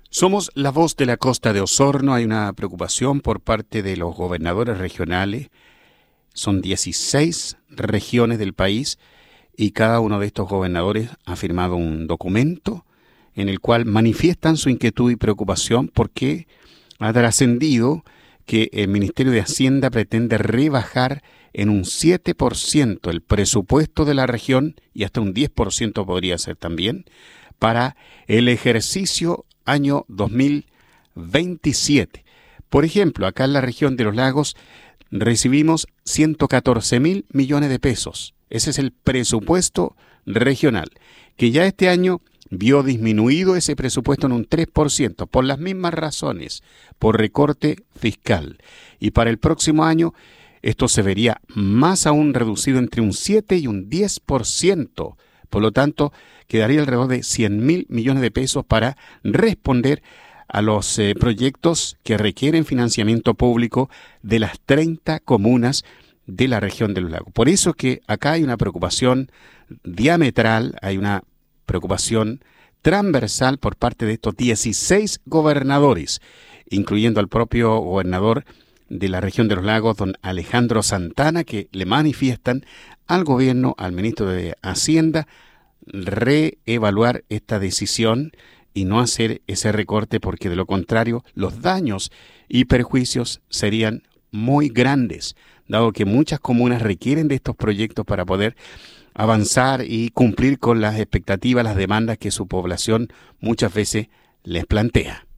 Somos la voz de la costa de Osorno. Hay una preocupación por parte de los gobernadores regionales. Son 16 regiones del país y cada uno de estos gobernadores ha firmado un documento en el cual manifiestan su inquietud y preocupación porque ha trascendido que el Ministerio de Hacienda pretende rebajar en un 7% el presupuesto de la región, y hasta un 10% podría ser también, para el ejercicio año 2027. Por ejemplo, acá en la región de los lagos recibimos 114.000 millones de pesos. Ese es el presupuesto regional, que ya este año vio disminuido ese presupuesto en un 3%, por las mismas razones, por recorte fiscal. Y para el próximo año, esto se vería más aún reducido entre un 7 y un 10%. Por lo tanto, quedaría alrededor de 100.000 millones de pesos para responder a los proyectos que requieren financiamiento público de las 30 comunas de la región de los lagos. Por eso que acá hay una preocupación diametral, hay una preocupación transversal por parte de estos 16 gobernadores, incluyendo al propio gobernador de la región de los lagos, don Alejandro Santana, que le manifiestan al gobierno, al ministro de Hacienda, reevaluar esta decisión y no hacer ese recorte, porque de lo contrario los daños y perjuicios serían muy grandes, dado que muchas comunas requieren de estos proyectos para poder avanzar y cumplir con las expectativas, las demandas que su población muchas veces les plantea.